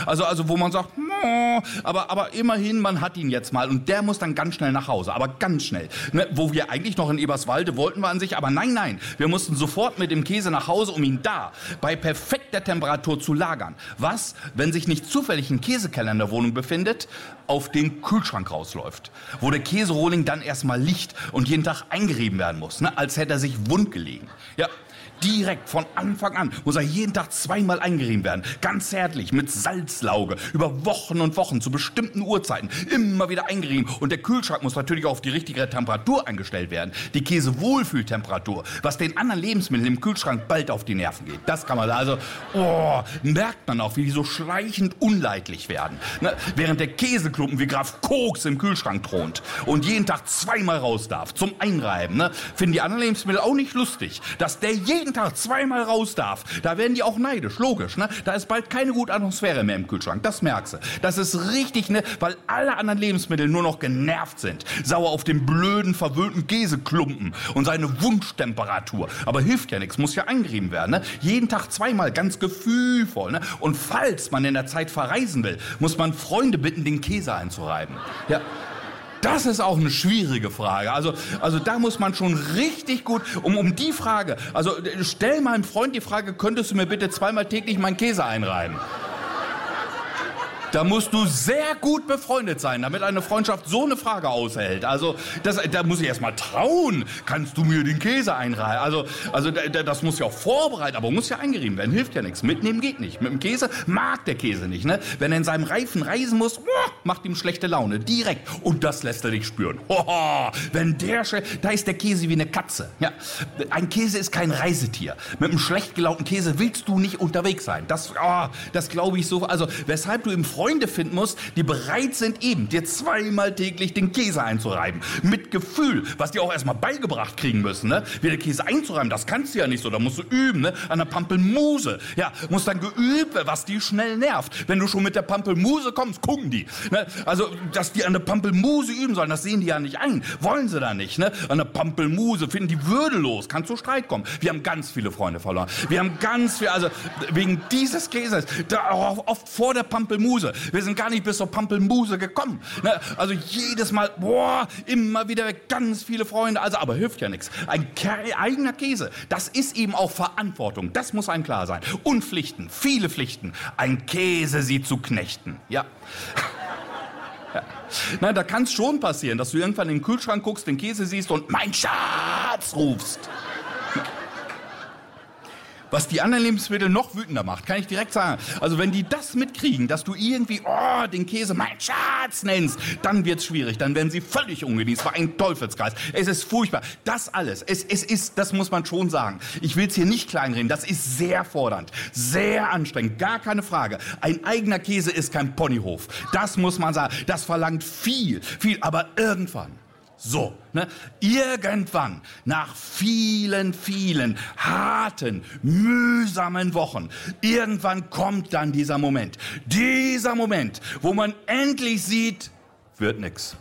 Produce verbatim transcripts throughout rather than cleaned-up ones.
Also, also wo man sagt, oh, aber, aber immerhin, man hat ihn jetzt mal und der muss dann ganz schnell nach Hause, aber ganz schnell. Ne, wo wir eigentlich noch in Eberswalde wollten wir an sich, aber nein, nein, wir mussten sofort mit dem Käse nach Hause, um ihn da bei perfekter Temperatur zu lagern. Was, wenn sich nicht zufällig ein Käsekeller in der Wohnung befindet, auf den Kühlschrank rausläuft, wo der Käserohling dann erstmal liegt und jeden Tag eingerieben werden muss, ne, als hätte er sich wund gelegen. Ja. Direkt von Anfang an muss er jeden Tag zweimal eingerieben werden. Ganz zärtlich, mit Salzlauge, über Wochen und Wochen, zu bestimmten Uhrzeiten. Immer wieder eingerieben. Und der Kühlschrank muss natürlich auch auf die richtige Temperatur eingestellt werden. Die Käsewohlfühltemperatur, was den anderen Lebensmitteln im Kühlschrank bald auf die Nerven geht. Das kann man also, oh, merkt man auch, wie die so schleichend unleidlich werden. Ne? Während der Käseklumpen wie Graf Koks im Kühlschrank thront und jeden Tag zweimal raus darf zum Einreiben, ne? Finden die anderen Lebensmittel auch nicht lustig, dass der jeden Tag zweimal raus darf. Da werden die auch neidisch, logisch, ne? Da ist bald keine gute Atmosphäre mehr im Kühlschrank, das merkst du. Das ist richtig, ne? Weil alle anderen Lebensmittel nur noch genervt sind. Sauer auf den blöden, verwöhnten Käseklumpen und seine Wunschtemperatur. Aber hilft ja nichts, muss ja eingerieben werden, ne? Jeden Tag zweimal, ganz gefühlvoll, ne? Und falls man in der Zeit verreisen will, muss man Freunde bitten, den Käse einzureiben. Ja. Das ist auch eine schwierige Frage. Also, also da muss man schon richtig gut, um, um die Frage, also stell meinem Freund die Frage, könntest du mir bitte zweimal täglich meinen Käse einreiben? Da musst du sehr gut befreundet sein, damit eine Freundschaft so eine Frage aushält. Also, das, da muss ich erst mal trauen. Kannst du mir den Käse einreihen? Also, also das muss ja auch vorbereitet, aber muss ja eingerieben werden. Hilft ja nichts. Mitnehmen geht nicht. Mit dem Käse mag der Käse nicht, ne? Wenn er in seinem Reifen reisen muss, macht ihm schlechte Laune. Direkt. Und das lässt er dich spüren. Hoho, wenn der, da ist der Käse wie eine Katze. Ja, ein Käse ist kein Reisetier. Mit einem schlecht gelaunten Käse willst du nicht unterwegs sein. Das, oh, das glaube ich so. Also, weshalb du im Freunde finden musst, die bereit sind, eben dir zweimal täglich den Käse einzureiben. Mit Gefühl, was die auch erstmal beigebracht kriegen müssen, ne? Wie der Käse einzureiben, das kannst du ja nicht so, da musst du üben, ne? An der Pampelmuse. Ja, muss dann geübt werden, was die schnell nervt. Wenn du schon mit der Pampelmuse kommst, gucken die. Ne? Also, dass die an der Pampelmuse üben sollen, das sehen die ja nicht ein. Wollen sie da nicht, ne? An der Pampelmuse finden die würdelos, kann zu Streit kommen. Wir haben ganz viele Freunde verloren. Wir haben ganz viel, also wegen dieses Käses, da auch oft vor der Pampelmuse. Wir sind gar nicht bis zur Pampelmuse gekommen. Ne? Also jedes Mal, boah, immer wieder ganz viele Freunde. Also, aber hilft ja nichts. Ein Ke- eigener Käse, das ist eben auch Verantwortung. Das muss einem klar sein. Und Pflichten, viele Pflichten. Ein Käse sie zu knechten. Ja. Ja. Na, da kann es schon passieren, dass du irgendwann in den Kühlschrank guckst, den Käse siehst und mein Schatz rufst. Was die anderen Lebensmittel noch wütender macht, kann ich direkt sagen. Also wenn die das mitkriegen, dass du irgendwie oh, den Käse mein Schatz nennst, dann wird's schwierig. Dann werden sie völlig ungenießt. Es war ein Teufelskreis. Es ist furchtbar. Das alles, es, es ist, das muss man schon sagen. Ich will's hier nicht kleinreden. Das ist sehr fordernd, sehr anstrengend. Gar keine Frage. Ein eigener Käse ist kein Ponyhof. Das muss man sagen. Das verlangt viel, viel. Aber irgendwann, so, ne? Irgendwann, nach vielen, vielen harten, mühsamen Wochen, irgendwann kommt dann dieser Moment. Dieser Moment, wo man endlich sieht, wird nix.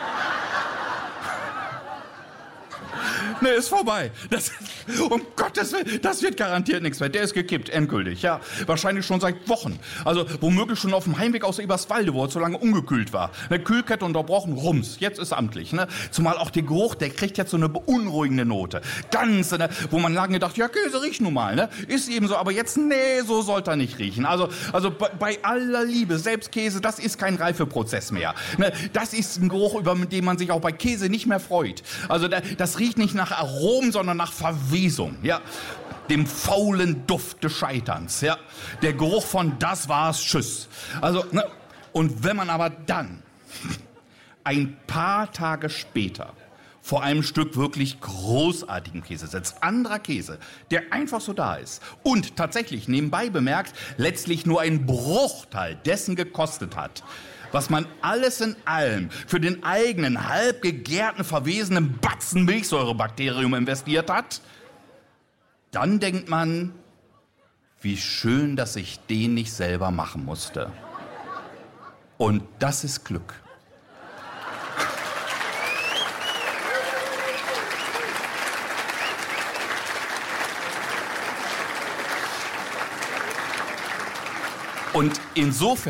Ne, ist vorbei. Das, um Gottes Willen, das wird garantiert nichts mehr. Der ist gekippt, endgültig, ja. Wahrscheinlich schon seit Wochen. Also womöglich schon auf dem Heimweg aus Eberswalde, wo er so lange ungekühlt war. Eine Kühlkette unterbrochen, rums. Jetzt ist amtlich, ne. Zumal auch der Geruch, der kriegt jetzt so eine beunruhigende Note. Ganz, ne, wo man lange gedacht, ja, Käse riecht nun mal, ne. Ist eben so, aber jetzt, nee, so sollte er nicht riechen. Also, also bei, bei aller Liebe, selbst Käse, das ist kein Reifeprozess mehr. Ne. Das ist ein Geruch, über den man sich auch bei Käse nicht mehr freut. Also das riecht nicht nach Aromen, sondern nach Verwesung, ja. Dem faulen Duft des Scheiterns, ja. Der Geruch von das war's, tschüss. Also, ne? Und wenn man aber dann ein paar Tage später vor einem Stück wirklich großartigen Käse sitzt, anderer Käse, der einfach so da ist und tatsächlich nebenbei bemerkt, letztlich nur ein Bruchteil dessen gekostet hat, was man alles in allem für den eigenen, halb gegärten, verwesenen Batzen Milchsäurebakterium investiert hat, dann denkt man, wie schön, dass ich den nicht selber machen musste. Und das ist Glück. Und insofern